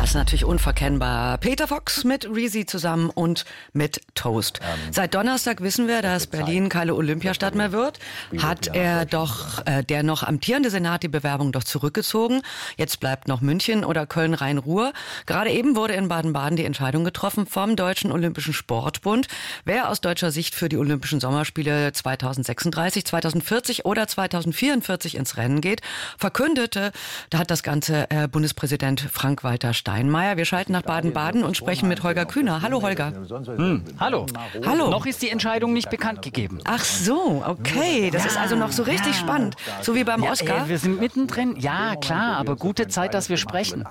Das ist natürlich unverkennbar. Peter Fox mit Reezy zusammen und mit Toast. Seit Donnerstag wissen wir, dass Berlin keine Olympiastadt mehr wird. Hat er doch, der noch amtierende Senat, die Bewerbung doch zurückgezogen. Jetzt bleibt noch München oder Köln-Rhein-Ruhr. Gerade eben wurde in Baden-Baden die Entscheidung getroffen vom Deutschen Olympischen Sportbund, wer aus deutscher Sicht für die Olympischen Sommerspiele 2036, 2040 oder 2044 ins Rennen geht. Verkündete, da hat das Ganze Bundespräsident Frank-Walter Steinmeier. Wir schalten nach Baden-Baden und sprechen mit Holger Kühner. Hallo Holger. Hallo. Hallo. Noch ist die Entscheidung nicht bekannt gegeben. Ach so, okay. Das ist also noch so richtig spannend. So wie beim Oscar. Wir sind mittendrin. Ja, klar, aber gute Zeit, dass wir sprechen.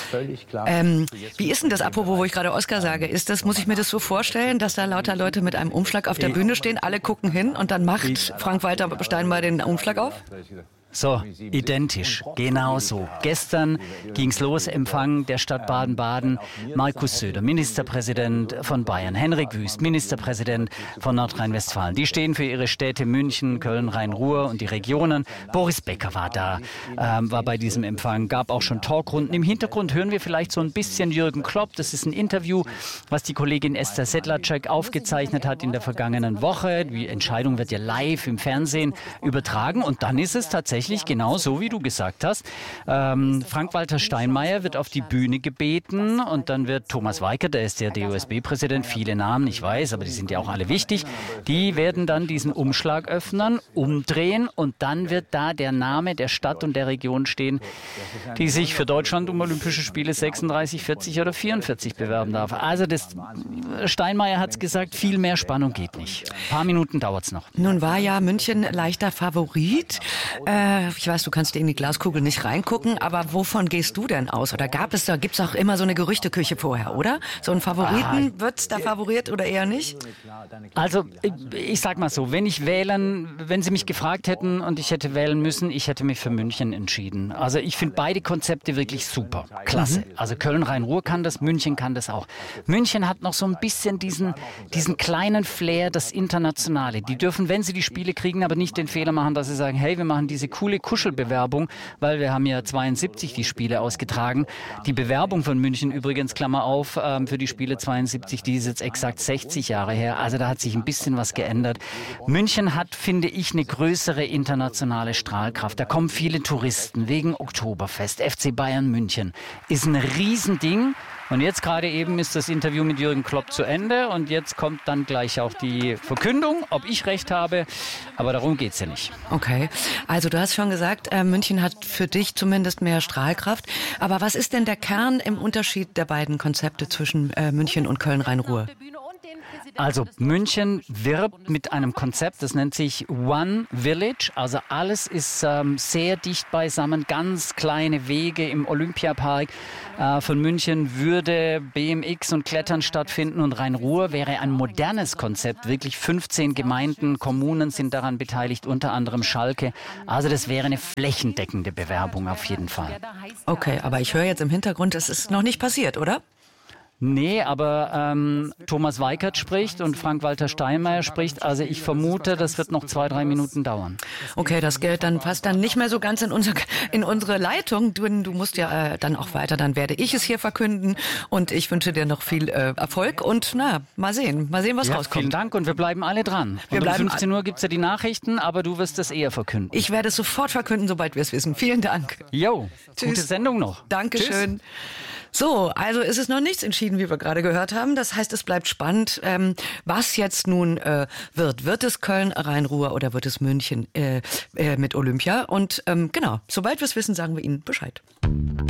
Wie ist denn das, apropos, wo ich gerade Oscar sage? Muss ich mir das so vorstellen, dass da lauter Leute mit einem Umschlag auf der Bühne stehen, alle gucken hin und dann macht Frank-Walter Steinmeier den Umschlag auf? So, identisch, genau so. Gestern ging's los, Empfang der Stadt Baden-Baden. Markus Söder, Ministerpräsident von Bayern. Henrik Wüst, Ministerpräsident von Nordrhein-Westfalen. Die stehen für ihre Städte München, Köln, Rhein-Ruhr und die Regionen. Boris Becker war da, war bei diesem Empfang, gab auch schon Talkrunden. Im Hintergrund hören wir vielleicht so ein bisschen Jürgen Klopp. Das ist ein Interview, was die Kollegin Esther Sedlacek aufgezeichnet hat in der vergangenen Woche. Die Entscheidung wird ja live im Fernsehen übertragen und dann ist es tatsächlich genau so, wie du gesagt hast. Frank-Walter Steinmeier wird auf die Bühne gebeten und dann wird Thomas Weikert, der ist der DOSB-Präsident, viele Namen, ich weiß, aber die sind ja auch alle wichtig, die werden dann diesen Umschlag öffnen, umdrehen und dann wird da der Name der Stadt und der Region stehen, die sich für Deutschland um Olympische Spiele 36, 40 oder 44 bewerben darf. Also Steinmeier hat es gesagt, viel mehr Spannung geht nicht. Ein paar Minuten dauert es noch. Nun war ja München leichter Favorit. Ich weiß, du kannst in die Glaskugel nicht reingucken, aber wovon gehst du denn aus? Oder gibt's auch immer so eine Gerüchteküche vorher, oder? So einen Favoriten, wird's da favoriert oder eher nicht? Also, ich sag mal so, wenn Sie mich gefragt hätten und ich hätte wählen müssen, ich hätte mich für München entschieden. Also, ich finde beide Konzepte wirklich super, klasse. Also, Köln-Rhein-Ruhr kann das, München kann das auch. München hat noch so ein bisschen diesen kleinen Flair, das Internationale. Die dürfen, wenn sie die Spiele kriegen, aber nicht den Fehler machen, dass sie sagen, hey, wir machen diese coole Kuschelbewerbung, weil wir haben ja 72 die Spiele ausgetragen. Die Bewerbung von München übrigens, Klammer auf, für die Spiele 72, die ist jetzt exakt 60 Jahre her. Also da hat sich ein bisschen was geändert. München hat, finde ich, eine größere internationale Strahlkraft. Da kommen viele Touristen wegen Oktoberfest. FC Bayern München ist ein Riesending. Und jetzt gerade eben ist das Interview mit Jürgen Klopp zu Ende und jetzt kommt dann gleich auch die Verkündung, ob ich recht habe, aber darum geht's ja nicht. Okay, also du hast schon gesagt, München hat für dich zumindest mehr Strahlkraft, aber was ist denn der Kern im Unterschied der beiden Konzepte zwischen München und Köln-Rhein-Ruhr? Also München wirbt mit einem Konzept, das nennt sich One Village. Also alles ist sehr dicht beisammen, ganz kleine Wege im Olympiapark. Von München würde BMX und Klettern stattfinden und Rhein-Ruhr wäre ein modernes Konzept. Wirklich 15 Gemeinden, Kommunen sind daran beteiligt, unter anderem Schalke. Also das wäre eine flächendeckende Bewerbung auf jeden Fall. Okay, aber ich höre jetzt im Hintergrund, es ist noch nicht passiert, oder? Nee, aber Thomas Weikert spricht und Frank-Walter Steinmeier spricht. Also ich vermute, das wird noch 2-3 Minuten dauern. Okay, das Geld dann passt dann nicht mehr so ganz in unsere Leitung. Du musst ja dann auch weiter, dann werde ich es hier verkünden und ich wünsche dir noch viel Erfolg und mal sehen, was rauskommt. Vielen Dank und wir bleiben alle dran. Um 15 Uhr gibt's ja die Nachrichten, aber du wirst es eher verkünden. Ich werde es sofort verkünden, sobald wir es wissen. Vielen Dank. Jo, gute Sendung noch. Dankeschön. Tschüss. So, also ist es noch nichts entschieden, wie wir gerade gehört haben. Das heißt, es bleibt spannend, was jetzt nun wird. Wird es Köln, Rhein-Ruhr oder wird es München mit Olympia? Und genau, sobald wir es wissen, sagen wir Ihnen Bescheid.